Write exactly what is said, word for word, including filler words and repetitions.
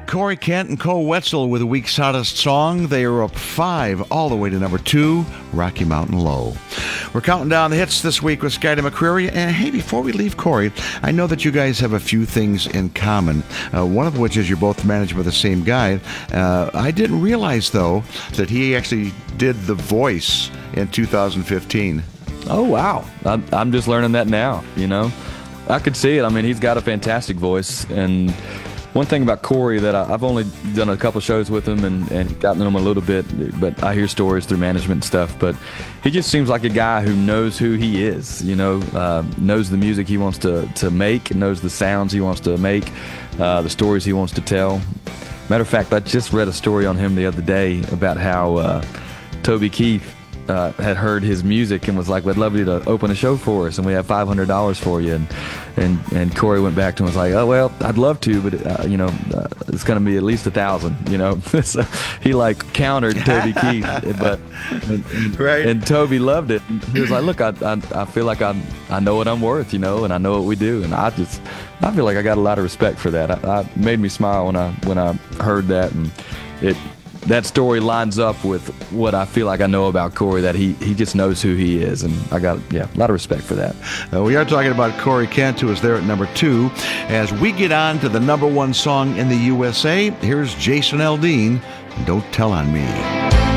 Corey Kent and Cole Wetzel with the week's hottest song. They are up five all the way to number two, Rocky Mountain Low. We're counting down the hits this week with Skye McCreary. And hey, before we leave Corey, I know that you guys have a few things in common. Uh, one of which is you're both managed by the same guy. Uh, I didn't realize, though, that he actually did the voice in two thousand fifteen. Oh, wow. I'm, I'm just learning that now, you know. I could see it. I mean, he's got a fantastic voice. And one thing about Corey that I, I've only done a couple shows with him and, and gotten to know him a little bit, but I hear stories through management and stuff. But he just seems like a guy who knows who he is, you know, uh, knows the music he wants to, to make, knows the sounds he wants to make, uh, the stories he wants to tell. Matter of fact, I just read a story on him the other day about how uh, Toby Keith Uh, had heard his music and was like, "We'd love you to open a show for us, and we have five hundred dollars for you." And and and Corey went back to him and was like, "Oh well, I'd love to, but uh, you know, uh, it's going to be at least a thousand." You know, so he like countered Toby Keith, but and, and, right. and Toby loved it. He was like, "Look, I I, I feel like I I know what I'm worth, you know, and I know what we do, and I just I feel like I got a lot of respect for that. I, I made me smile when I when I heard that, and it." That story lines up with what I feel like I know about Corey, that he, he just knows who he is, and I got, yeah, a lot of respect for that. Uh, we are talking about Corey Kent, who is there at number two. As we get on to the number one song in the U S A, here's Jason Aldean, Don't Tell on Me.